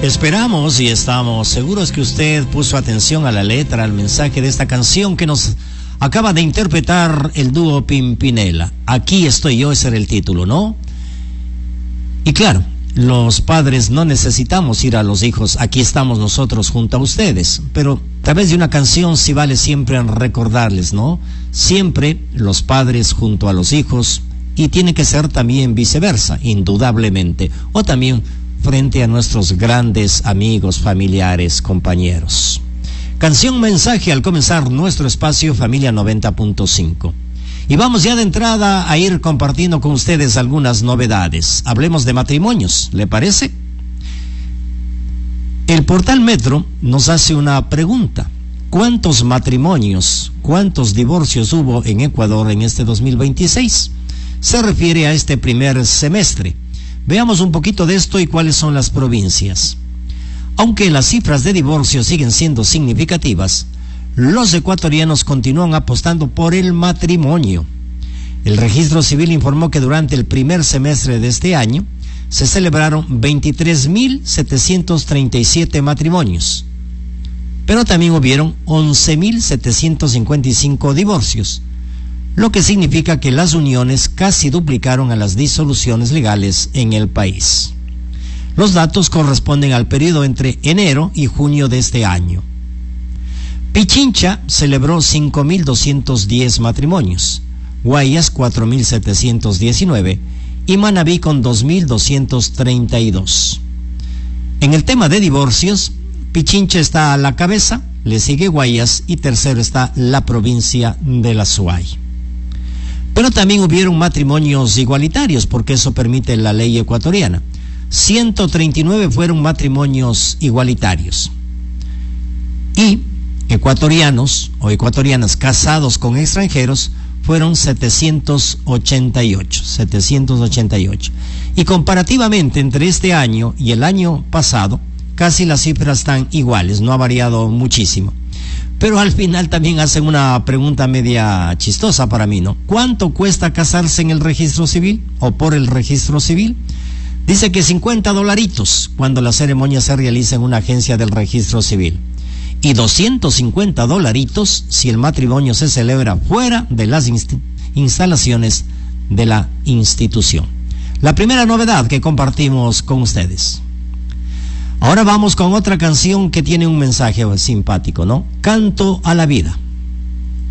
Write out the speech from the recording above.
Esperamos y estamos seguros que usted puso atención a la letra, al mensaje de esta canción que nos acaba de interpretar el dúo Pimpinela. Aquí estoy yo, ese era el título, ¿no? Y claro, los padres no necesitamos ir a los hijos, aquí estamos nosotros junto a ustedes, pero a través de una canción sí vale siempre recordarles, ¿no? Siempre los padres junto a los hijos, y tiene que ser también viceversa, indudablemente, o también frente a nuestros grandes amigos, familiares, compañeros. Canción mensaje al comenzar nuestro espacio Familia 90.5. Y vamos ya de entrada a ir compartiendo con ustedes algunas novedades. Hablemos de matrimonios, ¿le parece? El portal Metro nos hace una pregunta. ¿Cuántos matrimonios, cuántos divorcios hubo en Ecuador en este 2026? Se refiere a este primer semestre. Veamos un poquito de esto y cuáles son las provincias. Aunque las cifras de divorcio siguen siendo significativas, los ecuatorianos continúan apostando por el matrimonio. El Registro Civil informó que durante el primer semestre de este año se celebraron 23.737 matrimonios, pero también hubieron 11.755 divorcios, lo que significa que las uniones casi duplicaron a las disoluciones legales en el país. Los datos corresponden al periodo entre enero y junio de este año. Pichincha celebró 5.210 matrimonios, Guayas 4.719 y Manabí con 2.232. En el tema de divorcios, Pichincha está a la cabeza, le sigue Guayas y tercero está la provincia de la Suay. Pero también hubieron matrimonios igualitarios, porque eso permite la ley ecuatoriana. 139 fueron matrimonios igualitarios. Y ecuatorianos o ecuatorianas casados con extranjeros fueron 788. Y comparativamente entre este año y el año pasado, casi las cifras están iguales, no ha variado muchísimo. Pero al final también hacen una pregunta media chistosa para mí, ¿no? ¿Cuánto cuesta casarse en el registro civil o por el registro civil? Dice que $50 cuando la ceremonia se realiza en una agencia del registro civil. Y $250 si el matrimonio se celebra fuera de las instalaciones de la institución. La primera novedad que compartimos con ustedes. Ahora vamos con otra canción que tiene un mensaje simpático, ¿no? Canto a la vida.